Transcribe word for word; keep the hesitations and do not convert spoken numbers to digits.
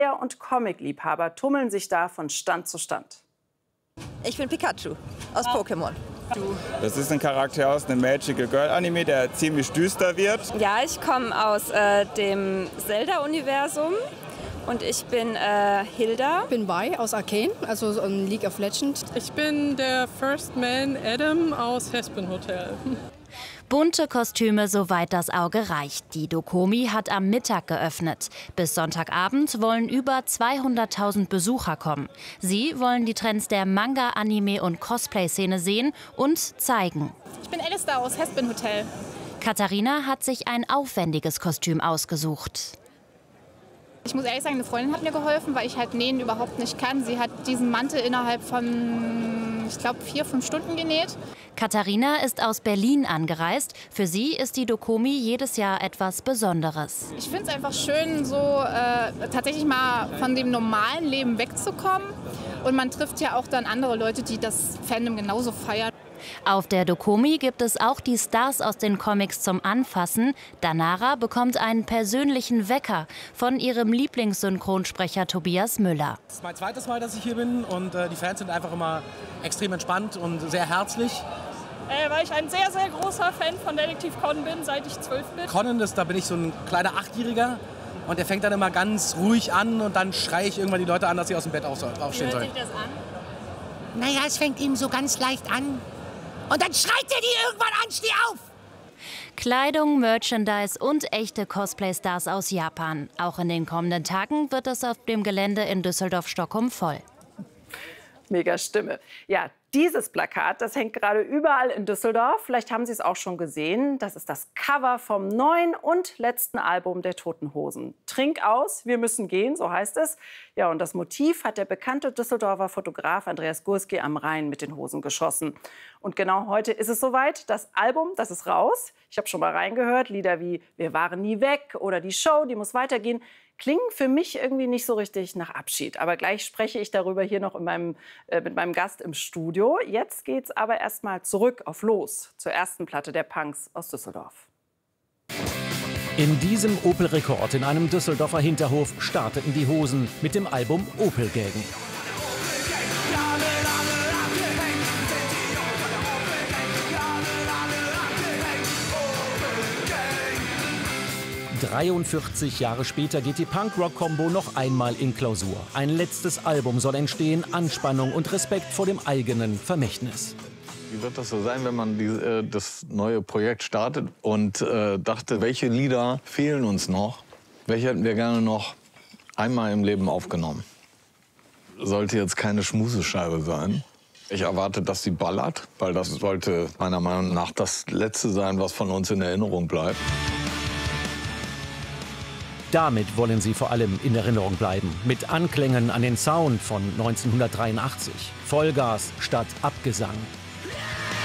Und Comic-Liebhaber tummeln sich da von Stand zu Stand. Ich bin Pikachu aus Pokémon. Das ist ein Charakter aus einem Magical Girl Anime, der ziemlich düster wird. Ja, ich komme aus äh, dem Zelda-Universum und ich bin äh, Hilda. Ich bin Vi aus Arcane, also um League of Legends. Ich bin der First Man Adam aus Hespen Hotel. Bunte Kostüme, soweit das Auge reicht. Die Dokomi hat am Mittag geöffnet. Bis Sonntagabend wollen über zweihunderttausend Besucher kommen. Sie wollen die Trends der Manga-, Anime- und Cosplay-Szene sehen und zeigen. Ich bin Alistair aus Hespen Hotel. Katharina hat sich ein aufwendiges Kostüm ausgesucht. Ich muss ehrlich sagen, eine Freundin hat mir geholfen, weil ich halt Nähen überhaupt nicht kann. Sie hat diesen Mantel innerhalb von, ich glaube, vier, fünf Stunden genäht. Katharina ist aus Berlin angereist. Für sie ist die Dokomi jedes Jahr etwas Besonderes. Ich finde es einfach schön, so äh, tatsächlich mal von dem normalen Leben wegzukommen. Und man trifft ja auch dann andere Leute, die das Fandom genauso feiern. Auf der Dokomi gibt es auch die Stars aus den Comics zum Anfassen. Danara bekommt einen persönlichen Wecker von ihrem Lieblingssynchronsprecher Tobias Müller. Das ist mein zweites Mal, dass ich hier bin und äh, die Fans sind einfach immer extrem entspannt und sehr herzlich. Äh, weil ich ein sehr, sehr großer Fan von Detektiv Conan bin, seit ich zwölf bin. Conan, das, da bin ich so ein kleiner Achtjähriger und der fängt dann immer ganz ruhig an und dann schreie ich irgendwann die Leute an, dass sie aus dem Bett aufstehen sollen. Wie hört sich das an? Naja, es fängt ihm so ganz leicht an. Und dann schreit er die irgendwann an, steh auf! Kleidung, Merchandise und echte Cosplay-Stars aus Japan. Auch in den kommenden Tagen wird es auf dem Gelände in Düsseldorf-Stockholm voll. Mega Stimme. Ja, dieses Plakat, das hängt gerade überall in Düsseldorf. Vielleicht haben Sie es auch schon gesehen. Das ist das Cover vom neuen und letzten Album der Toten Hosen. Trink aus, wir müssen gehen, so heißt es. Ja, und das Motiv hat der bekannte Düsseldorfer Fotograf Andreas Gursky am Rhein mit den Hosen geschossen. Und genau heute ist es soweit. Das Album, das ist raus. Ich habe schon mal reingehört. Lieder wie Wir waren nie weg oder Die Show, die muss weitergehen, klingen für mich irgendwie nicht so richtig nach Abschied. Aber gleich spreche ich darüber hier noch in meinem, äh, mit meinem Gast im Studio. Jetzt geht's aber erst mal zurück auf Los, zur ersten Platte der Punks aus Düsseldorf. In diesem Opel-Rekord in einem Düsseldorfer Hinterhof starteten die Hosen mit dem Album Opel-Gägen. dreiundvierzig Jahre später geht die Punk-Rock-Kombo noch einmal in Klausur. Ein letztes Album soll entstehen, Anspannung und Respekt vor dem eigenen Vermächtnis. Wie wird das so sein, wenn man die, äh, das neue Projekt startet und äh, dachte, welche Lieder fehlen uns noch? Welche hätten wir gerne noch einmal im Leben aufgenommen? Sollte jetzt keine Schmusescheibe sein. Ich erwarte, dass sie ballert, weil das sollte meiner Meinung nach das Letzte sein, was von uns in Erinnerung bleibt. Damit wollen sie vor allem in Erinnerung bleiben. Mit Anklängen an den Sound von neunzehnhundertdreiundachtzig. Vollgas statt Abgesang.